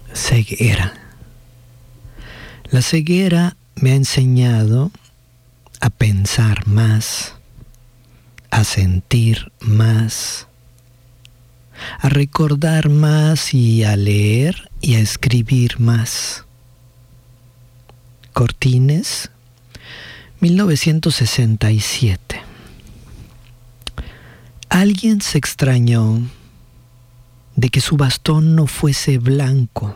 Ceguera. La ceguera me ha enseñado a pensar más, a sentir más, a recordar más y a leer y a escribir más. Cortines, 1967. Alguien se extrañó de que su bastón no fuese blanco.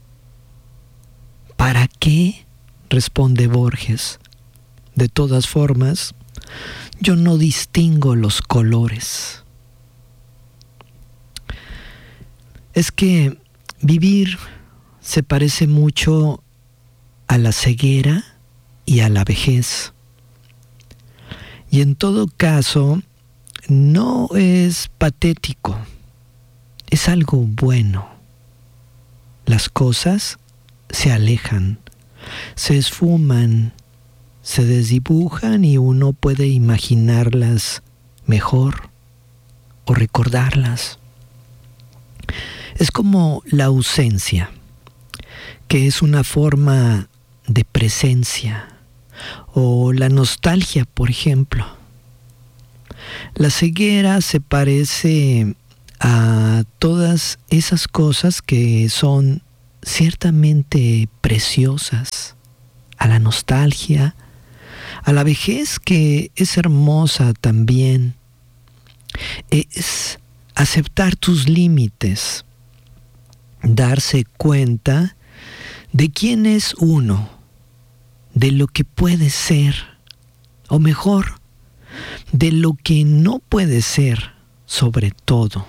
¿Para qué?, responde Borges. De todas formas, yo no distingo los colores. Es que vivir se parece mucho a la ceguera y a la vejez. Y en todo caso, no es patético, es algo bueno. Las cosas se alejan, se esfuman, se desdibujan y uno puede imaginarlas mejor o recordarlas. Es como la ausencia, que es una forma de presencia, o la nostalgia, por ejemplo. La ceguera se parece a todas esas cosas que son ciertamente preciosas, a la nostalgia, a la vejez, que es hermosa también. Es aceptar tus límites, darse cuenta de quién es uno, de lo que puede ser, o mejor, de lo que no puede ser, sobre todo.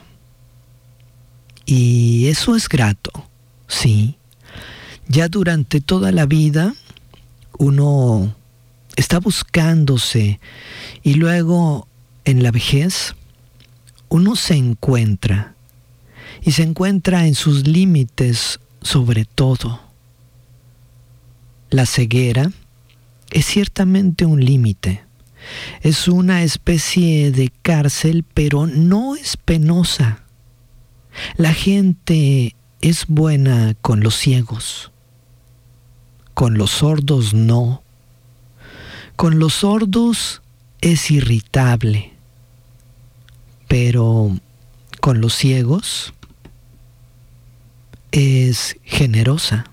Y eso es grato, sí. Ya durante toda la vida uno está buscándose y luego en la vejez uno se encuentra y se encuentra en sus límites sobre todo. La ceguera es ciertamente un límite, es una especie de cárcel, pero no es penosa. La gente es buena con los ciegos, con los sordos no. Con los sordos es irritable, pero con los ciegos es generosa.